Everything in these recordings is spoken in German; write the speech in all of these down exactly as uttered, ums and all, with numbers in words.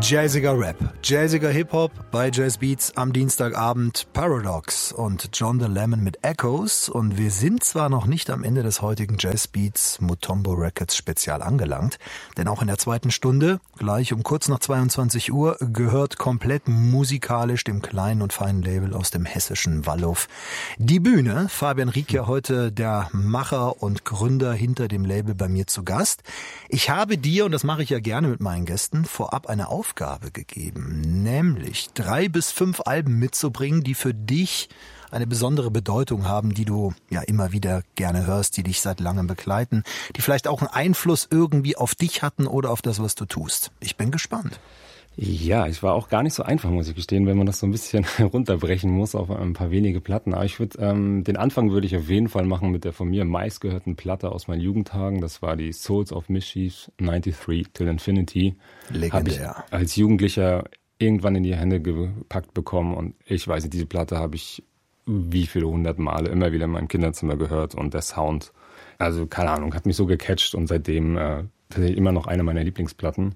Jazziger Rap, jazziger Hip-Hop bei Jazz Beats am Dienstagabend. Paradox und John the Lemon mit Echoes. Und wir sind zwar noch nicht am Ende des heutigen Jazz Beats Mutombo Records Spezial angelangt, denn auch in der zweiten Stunde, gleich um kurz nach zweiundzwanzig Uhr, gehört komplett musikalisch dem kleinen und feinen Label aus dem hessischen Walluf die Bühne. Fabian Rieck, heute der Macher und Gründer hinter dem Label, bei mir zu Gast. Ich habe dir, und das mache ich ja gerne mit meinen Gästen, vorab eine Aufgabe gegeben, nämlich drei bis fünf Alben mitzubringen, die für dich eine besondere Bedeutung haben, die du ja immer wieder gerne hörst, die dich seit langem begleiten, die vielleicht auch einen Einfluss irgendwie auf dich hatten oder auf das, was du tust. Ich bin gespannt. Ja, es war auch gar nicht so einfach, muss ich gestehen, wenn man das so ein bisschen runterbrechen muss auf ein paar wenige Platten. Aber ich würde, ähm, den Anfang würde ich auf jeden Fall machen mit der von mir meistgehörten Platte aus meinen Jugendtagen. Das war die Souls of Mischief neunundneunzig Till Infinity. Legendär. Habe ich als Jugendlicher irgendwann in die Hände gepackt bekommen und ich weiß nicht, diese Platte habe ich wie viele hundert Male immer wieder in meinem Kinderzimmer gehört und der Sound, also keine Ahnung, hat mich so gecatcht und seitdem äh, tatsächlich immer noch eine meiner Lieblingsplatten.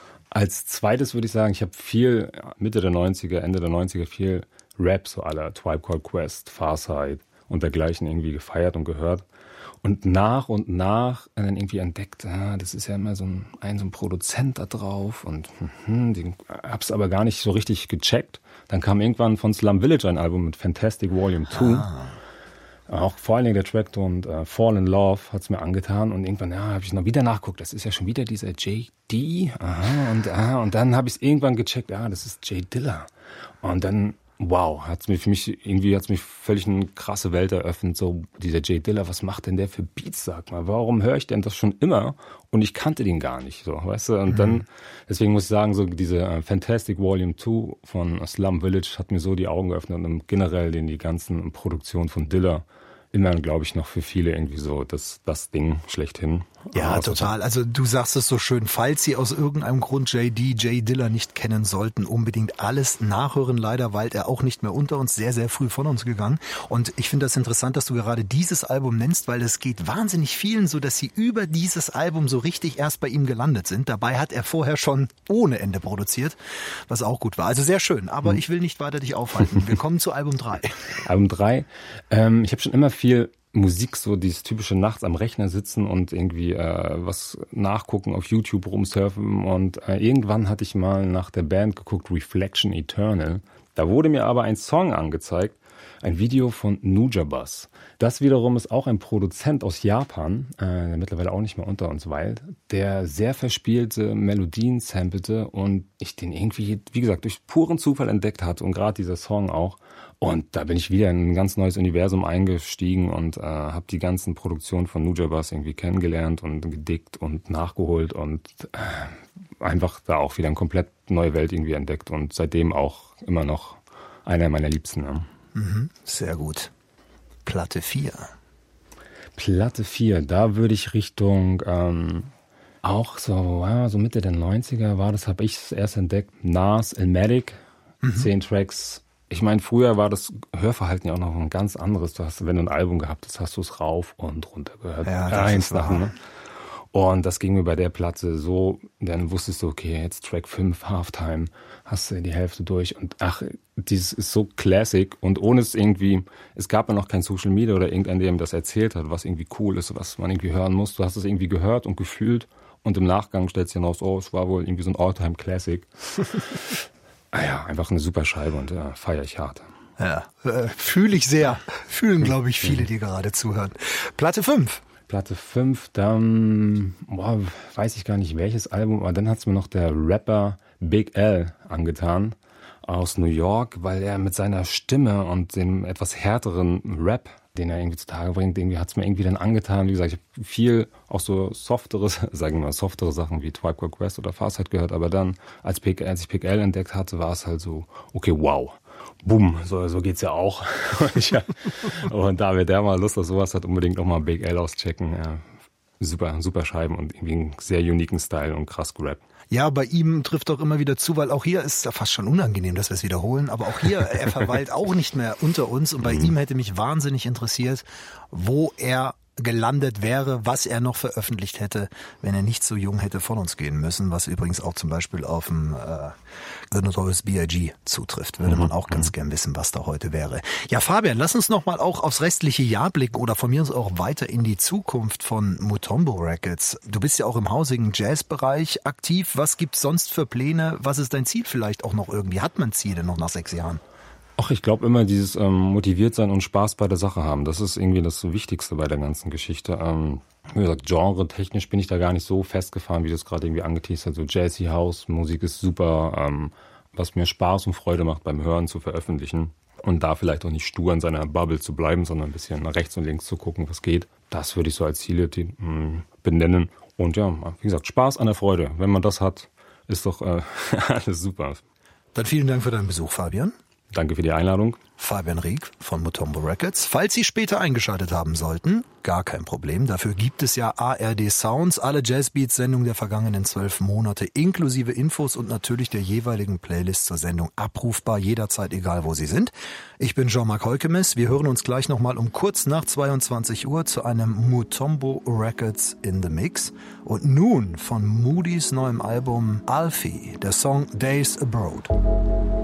Als zweites würde ich sagen, ich habe viel Mitte der neunziger, Ende der neunziger viel Rap, so aller Tribe Called Quest, Pharcyde und dergleichen irgendwie gefeiert und gehört. Und nach und nach dann irgendwie entdeckt, ah, das ist ja immer so ein, ein, so ein Produzent da drauf und hm, den hab's aber gar nicht so richtig gecheckt. Dann kam irgendwann von Slum Village ein Album mit Fantastic Volume zwei. Ah. Auch vor allen Dingen der Track und uh, Fall in Love hat's mir angetan und irgendwann ja, habe ich noch wieder nachgeguckt, das ist ja schon wieder dieser J D, aha, und, aha, und dann habe ich es irgendwann gecheckt, ja, das ist Jay Dilla. Und dann, wow, hat's mir für mich, irgendwie hat's mich völlig eine krasse Welt eröffnet, so dieser Jay Dilla, was macht denn der für Beats, sag mal, warum höre ich denn das schon immer und ich kannte den gar nicht, so, weißt du, und mhm. dann, deswegen muss ich sagen, so diese uh, Fantastic Volume zwei von Slum Village hat mir so die Augen geöffnet und generell den die ganzen Produktionen von Dilla immer, glaube ich, noch für viele irgendwie so das, das Ding schlechthin. Ja, total. Also du sagst es so schön, falls Sie aus irgendeinem Grund J D, Jay Dilla nicht kennen sollten, unbedingt alles nachhören. Leider weilt er auch nicht mehr unter uns, sehr, sehr früh von uns gegangen. Und ich finde das interessant, dass du gerade dieses Album nennst, weil es geht wahnsinnig vielen so, dass sie über dieses Album so richtig erst bei ihm gelandet sind. Dabei hat er vorher schon ohne Ende produziert, was auch gut war. Also sehr schön, aber hm. ich will nicht weiter dich aufhalten. Wir kommen zu Album drei. Album drei. Ähm, ich habe schon immer viel Musik, so dieses typische nachts am Rechner sitzen und irgendwie äh, was nachgucken, auf YouTube rumsurfen und äh, irgendwann hatte ich mal nach der Band geguckt, Reflection Eternal. Da wurde mir aber ein Song angezeigt, ein Video von Nujabes. Das wiederum ist auch ein Produzent aus Japan, äh, der mittlerweile auch nicht mehr unter uns weilt, der sehr verspielte Melodien sampelte und ich den irgendwie, wie gesagt, durch puren Zufall entdeckt hatte und gerade dieser Song auch. Und da bin ich wieder in ein ganz neues Universum eingestiegen und äh, habe die ganzen Produktionen von Nujabes irgendwie kennengelernt und gedickt und nachgeholt und äh, einfach da auch wieder eine komplett neue Welt irgendwie entdeckt und seitdem auch immer noch einer meiner Liebsten. Ja. Mhm, sehr gut. Platte vier. Platte vier, da würde ich Richtung ähm, auch so, ja, so Mitte der neunziger war das, habe ich es erst entdeckt. Nas, Illmatic, mhm. zehn Tracks. Ich meine, früher war das Hörverhalten ja auch noch ein ganz anderes. Du hast, wenn du ein Album gehabt hast, hast du es rauf und runter gehört. Ja, das Eins ist wahr. Ne? Und das ging mir bei der Platte so, dann wusstest du, okay, jetzt Track fünf, Halftime, hast du die Hälfte durch und ach, dieses ist so Classic und ohne es irgendwie, es gab ja noch kein Social Media oder irgendein, der ihm das erzählt hat, was irgendwie cool ist, was man irgendwie hören muss. Du hast es irgendwie gehört und gefühlt und im Nachgang stellst du dir hinaus, oh, es war wohl irgendwie so ein All-Time Classic. Ah ja, einfach eine super Scheibe und ja, feiere ich hart. Ja, äh, fühle ich sehr. Fühlen, glaube ich, viele, die gerade zuhören. Platte fünf. Platte fünf, dann boah, weiß ich gar nicht welches Album, aber dann hat es mir noch der Rapper Big L angetan aus New York, weil er mit seiner Stimme und dem etwas härteren Rap, den er irgendwie zutage bringt, irgendwie hat es mir irgendwie dann angetan. Wie gesagt, ich habe viel auch so softere, sagen wir mal, softere Sachen wie Tribe Called Quest oder Pharcyde gehört, aber dann, als, P K, als ich Big L entdeckt hatte, war es halt so, okay, wow. Boom, so, so geht's ja auch. Und da wer der mal Lust auf sowas hat, unbedingt nochmal Big L auschecken. Ja, super, super Scheiben und irgendwie einen sehr uniken Style und krass gerappt. Ja, bei ihm trifft auch immer wieder zu, weil auch hier ist es ja fast schon unangenehm, dass wir es wiederholen, aber auch hier, er verweilt auch nicht mehr unter uns und bei mhm. ihm hätte mich wahnsinnig interessiert, wo er gelandet wäre, was er noch veröffentlicht hätte, wenn er nicht so jung hätte von uns gehen müssen, was übrigens auch zum Beispiel auf dem äh, The Notorious B I G zutrifft. Würde man auch ganz gern wissen, was da heute wäre. Ja, Fabian, lass uns noch mal auch aufs restliche Jahr blicken oder von mir aus auch weiter in die Zukunft von Mutombo Records. Du bist ja auch im hausigen Jazzbereich aktiv. Was gibt's sonst für Pläne? Was ist dein Ziel vielleicht auch noch irgendwie? Hat man Ziele noch nach sechs Jahren? Ach, ich glaube immer dieses ähm, motiviert sein und Spaß bei der Sache haben. Das ist irgendwie das Wichtigste bei der ganzen Geschichte. Ähm, wie gesagt, genre-technisch bin ich da gar nicht so festgefahren, wie du es gerade irgendwie angeteased hast. So Jazzy House, Musik ist super, ähm, was mir Spaß und Freude macht beim Hören zu veröffentlichen. Und da vielleicht auch nicht stur in seiner Bubble zu bleiben, sondern ein bisschen nach rechts und links zu gucken, was geht. Das würde ich so als Ziele die, mh, benennen. Und ja, wie gesagt, Spaß an der Freude. Wenn man das hat, ist doch äh, alles super. Dann vielen Dank für deinen Besuch, Fabian. Danke für die Einladung. Fabian Rieck von Mutombo Records. Falls Sie später eingeschaltet haben sollten, gar kein Problem. Dafür gibt es ja A R D Sounds, alle Jazzbeats-Sendungen der vergangenen zwölf Monate, inklusive Infos und natürlich der jeweiligen Playlist zur Sendung abrufbar, jederzeit, egal wo Sie sind. Ich bin Jean-Marc Heukemes. Wir hören uns gleich nochmal um kurz nach zweiundzwanzig Uhr zu einem Mutombo Records in the Mix. Und nun von Moody's neuem Album Alfie, der Song Days Abroad.